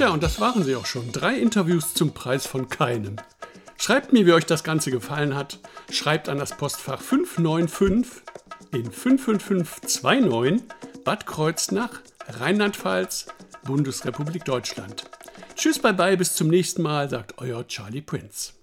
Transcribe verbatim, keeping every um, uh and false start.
Tja, und das waren sie auch schon. Drei Interviews zum Preis von keinem. Schreibt mir, wie euch das Ganze gefallen hat. Schreibt an das Postfach fünf neun fünf in fünf fünf fünf zwei neun Bad Kreuznach, Rheinland-Pfalz, Bundesrepublik Deutschland. Tschüss, bye bye, bis zum nächsten Mal, sagt euer Charlie Prinz.